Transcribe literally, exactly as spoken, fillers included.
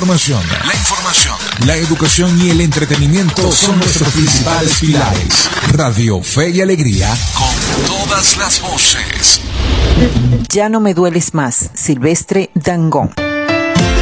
información, la información, la educación y el entretenimiento son nuestros principales pilares. Radio Fe y Alegría, con todas las voces. Ya no me dueles más, Silvestre Dangond.